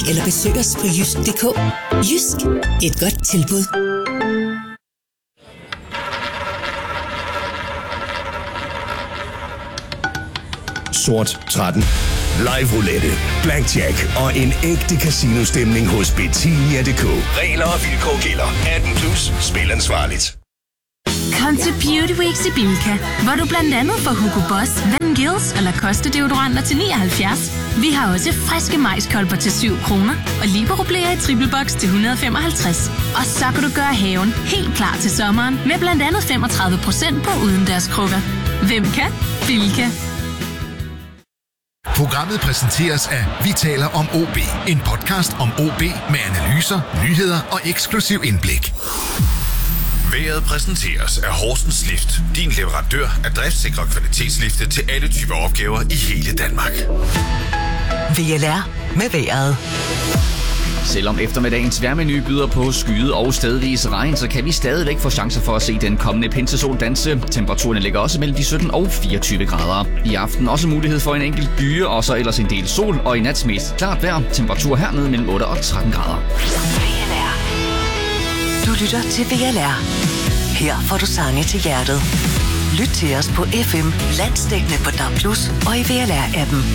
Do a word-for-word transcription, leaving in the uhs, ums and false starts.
Eller besøg os på jysk punktum d k. Jysk. Et godt tilbud. Sort tretten. Live roulette, blackjack og en ægte casino-stemning hos Betinia punktum d k. Regler og vilkår gælder. atten plus. Spil ansvarligt. Kom til Beauty Weeks i Bilka, hvor du blandt andet får Hugo Boss, Van Gils og Lacoste deodoranter til nioghalvfjerds. Vi har også friske majskolber til syv kroner og Libero-blæer i triple box til et hundrede og femoghalvtreds. Og så kan du gøre haven helt klar til sommeren med blandt andet femogtredive procent på udendørskrukker. Hvem kan? Bilka. Programmet præsenteres af Vi taler om O B. En podcast om O B med analyser, nyheder og eksklusiv indblik. Været præsenteres af Horsens Lift. Din leverandør af driftsikre kvalitetslifte til alle typer opgaver i hele Danmark. V L R med vejret. Selvom eftermiddagens vejrmenu byder på skyet og stedvis regn, så kan vi stadigvæk få chancer for at se den kommende pinsesol danse. Temperaturen ligger også mellem de sytten og fireogtyve grader. I aften også mulighed for en enkelt bye, og så ellers en del sol, og i nat mest klart vejr. Temperatur hernede mellem otte og tretten grader. V L R. Du lytter til V L R. Her får du sange til hjertet. Lyt til os på F M, landsdækkende på D A B plus og i V L R-appen.